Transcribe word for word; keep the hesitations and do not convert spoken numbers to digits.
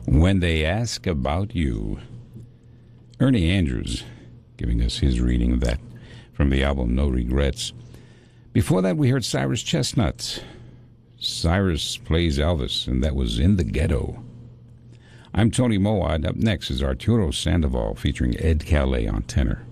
When They Ask About You. Ernie Andrews giving us his reading of that from the album No Regrets. Before that, we heard Cyrus Chestnut. Cyrus Plays Elvis, and that was In the Ghetto. I'm Tony Moad. Up next is Arturo Sandoval featuring Ed Calais on tenor.